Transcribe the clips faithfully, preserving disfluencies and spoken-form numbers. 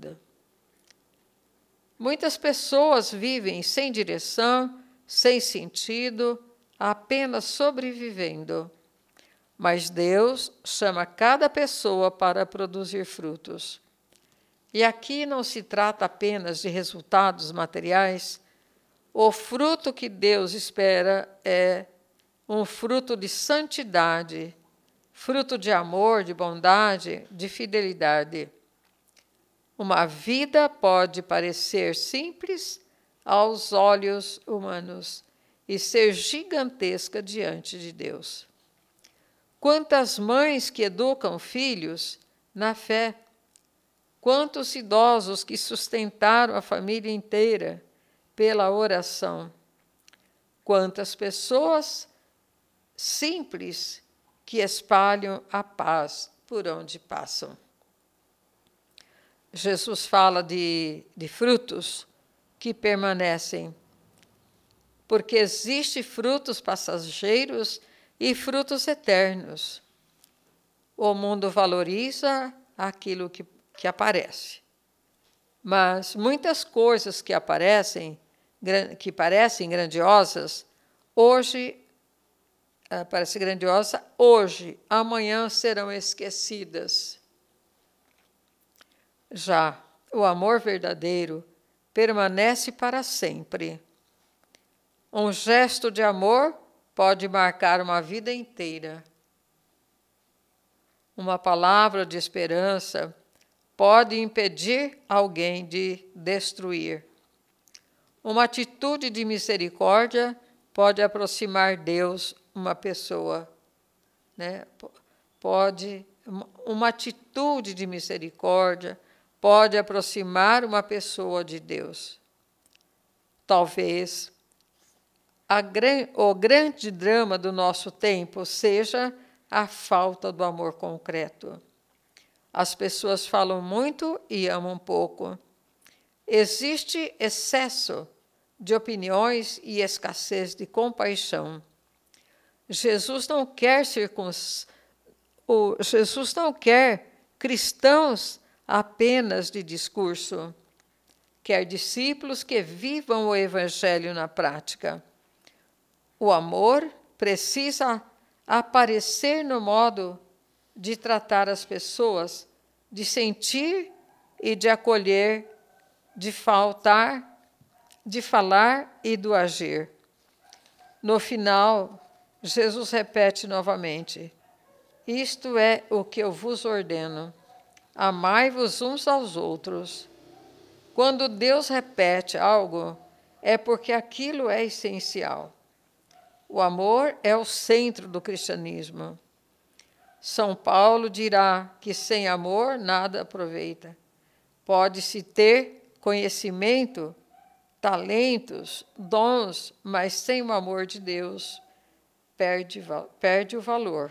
vida. Muitas pessoas vivem sem direção, sem sentido, apenas sobrevivendo. Mas Deus chama cada pessoa para produzir frutos. E aqui não se trata apenas de resultados materiais. O fruto que Deus espera é um fruto de santidade, fruto de amor, de bondade, de fidelidade. Uma vida pode parecer simples aos olhos humanos e ser gigantesca diante de Deus. Quantas mães que educam filhos na fé, quantos idosos que sustentaram a família inteira pela oração, quantas pessoas simples que espalham a paz por onde passam. Jesus fala de, de frutos que permanecem, porque existem frutos passageiros e frutos eternos. O mundo valoriza aquilo que, que aparece, mas muitas coisas que aparecem, que parecem grandiosas, hoje, parece grandiosa, hoje, amanhã serão esquecidas. Já o amor verdadeiro permanece para sempre. Um gesto de amor pode marcar uma vida inteira. Uma palavra de esperança pode impedir alguém de destruir. Uma atitude de misericórdia pode aproximar Deus uma pessoa, né? Pode, uma atitude de misericórdia pode aproximar uma pessoa de Deus. Talvez a, o grande drama do nosso tempo seja a falta do amor concreto. As pessoas falam muito e amam pouco. Existe excesso de opiniões e escassez de compaixão. Jesus não quer circuns... o Jesus não quer cristãos apenas de discurso, quer discípulos que vivam o Evangelho na prática. O amor precisa aparecer no modo de tratar as pessoas, de sentir e de acolher, de faltar, de falar e do agir. No final, Jesus repete novamente: isto é o que eu vos ordeno, amai-vos uns aos outros. Quando Deus repete algo, é porque aquilo é essencial. O amor é o centro do cristianismo. São Paulo dirá que sem amor nada aproveita. Pode-se ter conhecimento, talentos, dons, mas sem o amor de Deus, perde, perde o valor.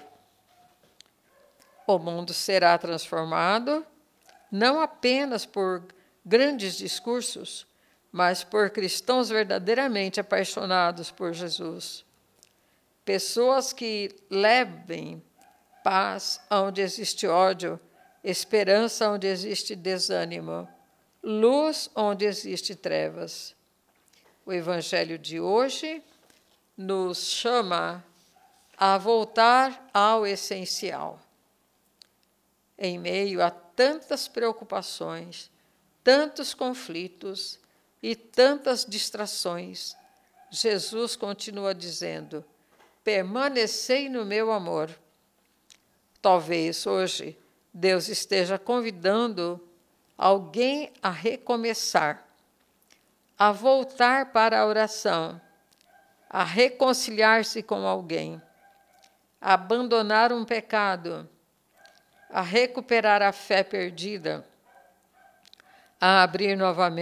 O mundo será transformado não apenas por grandes discursos, mas por cristãos verdadeiramente apaixonados por Jesus. Pessoas que levem paz onde existe ódio, esperança onde existe desânimo, luz onde existe trevas. O Evangelho de hoje nos chama a voltar ao essencial. Em meio a tantas preocupações, tantos conflitos e tantas distrações, Jesus continua dizendo: permanecei no meu amor. Talvez hoje Deus esteja convidando alguém a recomeçar, a voltar para a oração, a reconciliar-se com alguém, a abandonar um pecado, a recuperar a fé perdida, a abrir novamente